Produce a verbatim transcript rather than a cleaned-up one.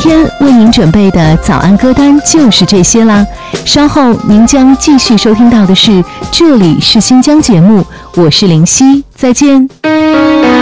天为您准备的早安歌单就是这些啦。稍后您将继续收听到的是这里是新疆节目，我是林夕，再见。